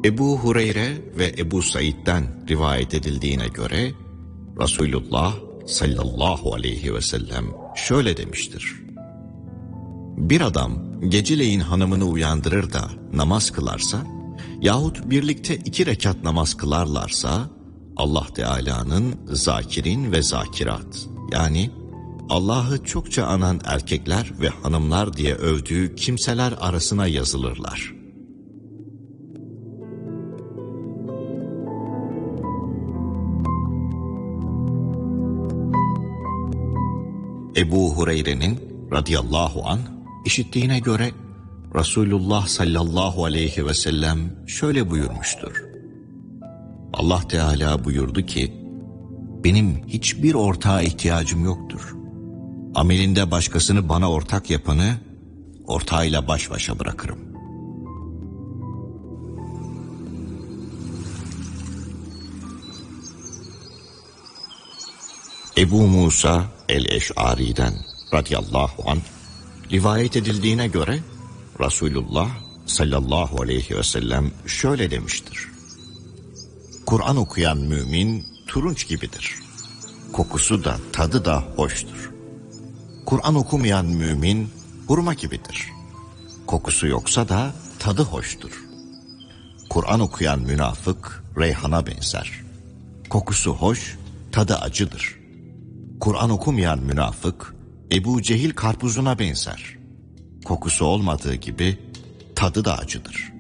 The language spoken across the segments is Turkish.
Ebu Hureyre ve Ebu Said'den rivayet edildiğine göre Resulullah sallallahu aleyhi ve sellem şöyle demiştir: Bir adam geceleyin hanımını uyandırır da namaz kılarsa yahut birlikte 2 rekat namaz kılarlarsa Allah Teala'nın zakirin ve zakirat, yani Allah'ı çokça anan erkekler ve hanımlar diye övdüğü kimseler arasına yazılırlar. Ebu Hureyre'nin radıyallahu anh işittiğine göre Resulullah sallallahu aleyhi ve sellem şöyle buyurmuştur: Allah Teala buyurdu ki, benim hiçbir ortağa ihtiyacım yoktur. Amelinde başkasını bana ortak yapanı ortağıyla baş başa bırakırım. Ebu Musa el-Eş'ari'den radıyallahu anh rivayet edildiğine göre Resulullah sallallahu aleyhi ve sellem şöyle demiştir: Kur'an okuyan mümin turunç gibidir. Kokusu da tadı da hoştur. Kur'an okumayan mümin hurma gibidir. Kokusu yoksa da tadı hoştur. Kur'an okuyan münafık reyhana benzer. Kokusu hoş, tadı acıdır. Kur'an okumayan münafık Ebu Cehil karpuzuna benzer. Kokusu olmadığı gibi tadı da acıdır.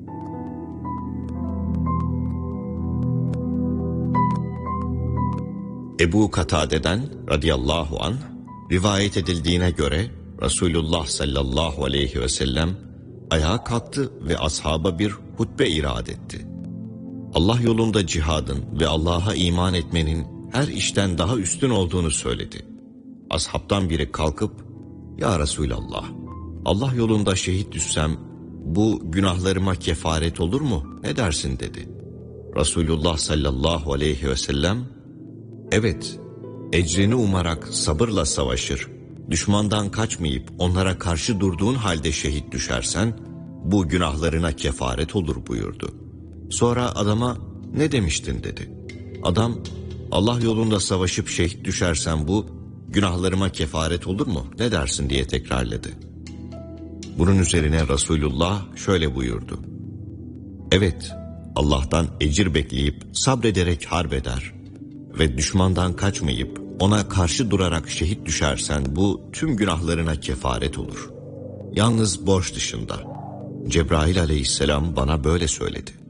Ebu Katade'den radıyallahu anh rivayet edildiğine göre Resulullah sallallahu aleyhi ve sellem ayağa kalktı ve ashaba bir hutbe irad etti. Allah yolunda cihadın ve Allah'a iman etmenin her işten daha üstün olduğunu söyledi. Ashabtan biri kalkıp, "Ya Resulallah, Allah yolunda şehit düşsem bu günahlarıma kefaret olur mu? Ne dersin?" dedi. Resulullah sallallahu aleyhi ve sellem, "Evet, ecrini umarak sabırla savaşır, düşmandan kaçmayıp onlara karşı durduğun halde şehit düşersen bu günahlarına kefaret olur" buyurdu. Sonra adama "Ne demiştin?" dedi. Adam, "Allah yolunda savaşıp şehit düşersen bu günahlarıma kefaret olur mu? Ne dersin?" diye tekrarladı. Bunun üzerine Resulullah şöyle buyurdu: "Evet, Allah'tan ecir bekleyip sabrederek harp eder ve düşmandan kaçmayıp ona karşı durarak şehit düşersen bu tüm günahlarına kefaret olur. Yalnız borç dışında. Cebrail aleyhisselam bana böyle söyledi."